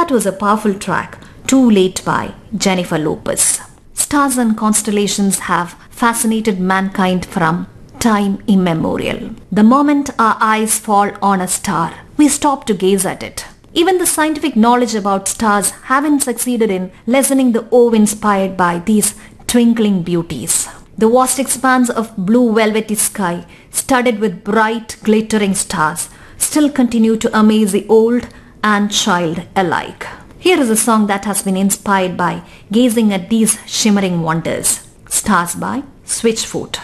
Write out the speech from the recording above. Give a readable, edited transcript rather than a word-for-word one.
That was a powerful track, Too Late by Jennifer Lopez. Stars and constellations have fascinated mankind from time immemorial. The moment our eyes fall on a star, we stop to gaze at it. Even the scientific knowledge about stars haven't succeeded in lessening the awe inspired by these twinkling beauties. The vast expanse of blue velvety sky, studded with bright, glittering stars, still continue to amaze the old and child alike. Here is a song that has been inspired by gazing at these shimmering wonders. Stars by Switchfoot.